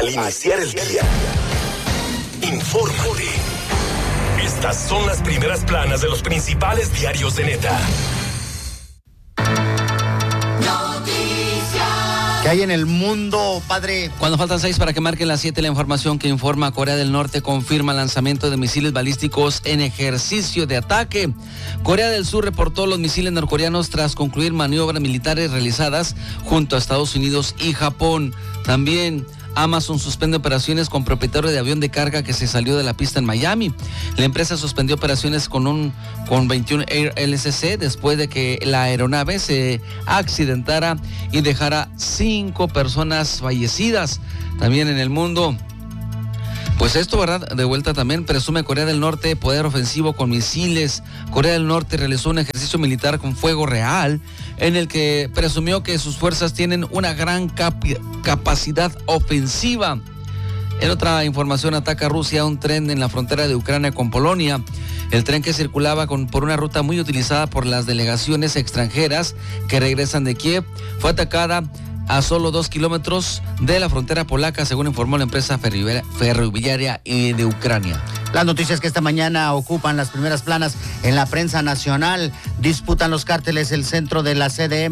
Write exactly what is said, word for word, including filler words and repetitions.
al iniciar el día. Infórmate. Estas son las primeras planas de los principales diarios de Neta. ¿Qué hay en el mundo, padre? Cuando faltan seis para que marquen las siete, la información que informa Corea del Norte confirma lanzamiento de misiles balísticos en ejercicio de ataque. Corea del Sur reportó los misiles norcoreanos tras concluir maniobras militares realizadas junto a Estados Unidos y Japón. También Amazon suspende operaciones con propietario de avión de carga que se salió de la pista en Miami. La empresa suspendió operaciones con un con veintiuno Air L C C después de que la aeronave se accidentara y dejara cinco personas fallecidas. También en el mundo, pues esto, ¿verdad? De vuelta también presume Corea del Norte poder ofensivo con misiles. Corea del Norte realizó un ejercicio militar con fuego real en el que presumió que sus fuerzas tienen una gran capi- capacidad ofensiva. En otra información, ataca Rusia un tren en la frontera de Ucrania con Polonia. El tren que circulaba con, por una ruta muy utilizada por las delegaciones extranjeras que regresan de Kiev fue atacada a solo dos kilómetros de la frontera polaca, según informó la empresa ferroviaria de Ucrania. Las noticias que esta mañana ocupan las primeras planas en la prensa nacional. Disputan los cárteles el centro de la C D M.